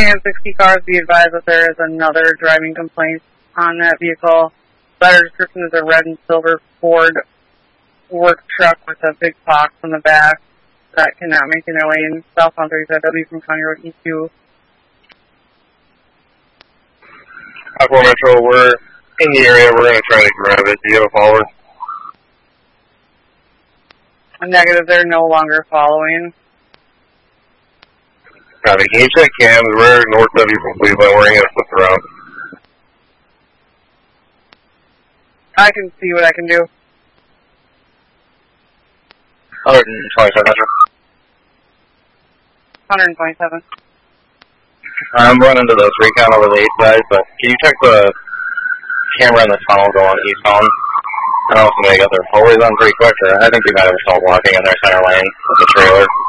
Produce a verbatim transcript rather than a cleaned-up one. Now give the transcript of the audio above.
and sixty cars, be advised that there is another driving complaint on that vehicle. Letter description is a red and silver Ford work truck with a big box on the back that cannot make it in their lane. Southbound thirty-five W from County Road E two. Aqua Metro, we're in the area. We're going to try to grab it. Do you have a follower? A negative, they're no longer following. Copy. Can you check cams? We're north of you from Cleveland. We're going to flip around. I can see what I can do. one twenty-seven, Metro. one twenty-seven. I'm running to those recon over the east side, but can you check the camera in the tunnel going eastbound? I don't know if somebody got their forwards on pretty quick, or I think we might have a stall blocking in their center lane with the trailer.